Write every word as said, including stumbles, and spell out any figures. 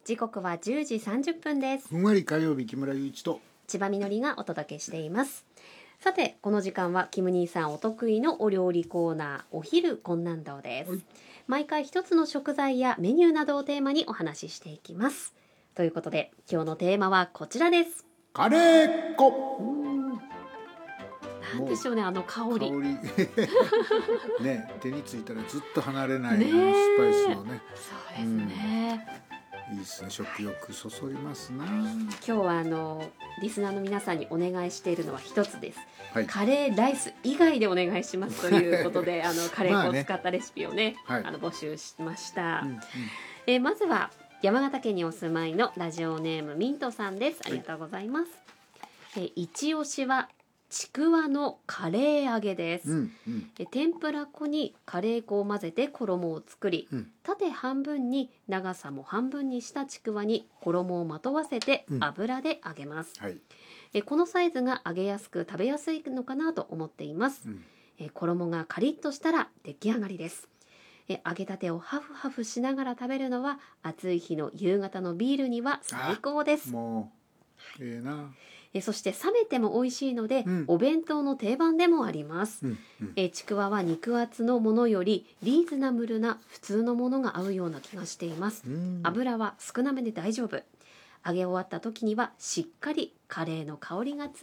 時刻はじゅうじさんじゅっぷんです。 ふんわり火曜日、木村雄一と千葉みのりがお届けしています。さて、この時間はキム兄さんお得意のお料理コーナー、お昼困難道です。 はい、 毎回一つの食材やメニューなどをテーマにお話ししていきます。ということで、今日のテーマはこちらです。 カレー粉。 なんでしょうね、あの香り。 香りね、手についたらずっと離れない、ね、あのスパイスのね。 そうですね、 うん、いいですね。食欲そそりますな。 今日はあのリスナーの皆さんにお願いしているのは一つです、 はい、 カレーライス以外でお願いしますということであのカレー粉を使ったレシピをね、 まあね、 あの募集しました、 うんうん、 えー、まずは山形県にお住まいのラジオネームミントさんです。ありがとうございます、はい、えー、一押しはちくわのカレー揚げです、うんうん、え天ぷら粉にカレー粉を混ぜて衣を作り、うん、縦半分に長さも半分にしたちくわに衣をまとわせて油で揚げます、うん、はい、えこのサイズが揚げやすく食べやすいのかなと思っています、うん、え衣がカリッとしたら出来上がりです。え揚げたてをハフハフしながら食べるのは暑い日の夕方のビールには最高です。 もうええな。 えそして冷めても美味しいので、うん、お弁当の定番でもあります、うんうん、えちくわは肉厚のものよりリーズナブルな普通のものが合うような気がしています、うん、油は少なめで大丈夫。揚げ終わった時にはしっかりカレーの香りがつい